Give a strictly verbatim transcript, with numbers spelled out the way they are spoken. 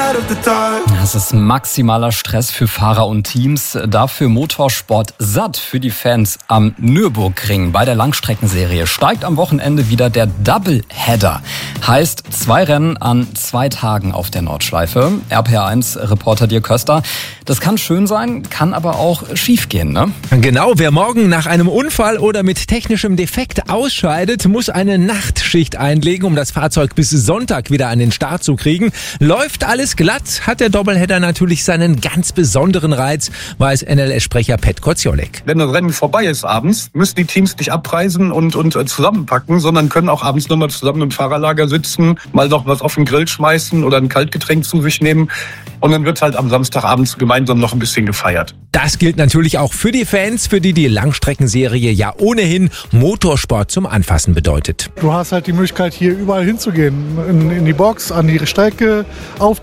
Das ist maximaler Stress für Fahrer und Teams. Dafür Motorsport satt für die Fans am Nürburgring. Bei der Langstreckenserie steigt am Wochenende wieder der Doubleheader. Heißt zwei Rennen an zwei Tagen auf der Nordschleife. R P R eins Reporter Dirk Köster. Das kann schön sein, kann aber auch schief gehen, ne? Genau, wer morgen nach einem Unfall oder mit technischem Defekt ausscheidet, muss eine Nachtschicht einlegen, um das Fahrzeug bis Sonntag wieder an den Start zu kriegen. Läuft alles glatt, hat der Doubleheader natürlich seinen ganz besonderen Reiz, weiß N L S-Sprecher Pet Kociolek. Wenn das Rennen vorbei ist abends, müssen die Teams nicht abreisen und, und zusammenpacken, sondern können auch abends nochmal zusammen im Fahrerlager sitzen, mal noch was auf den Grill schmeißen oder ein Kaltgetränk zu sich nehmen. Und dann wird halt am Samstagabend gemeinsam noch ein bisschen gefeiert. Das gilt natürlich auch für die Fans, für die die Langstreckenserie ja ohnehin Motorsport zum Anfassen bedeutet. Du hast halt die Möglichkeit, hier überall hinzugehen. In, in die Box, an die Strecke, auf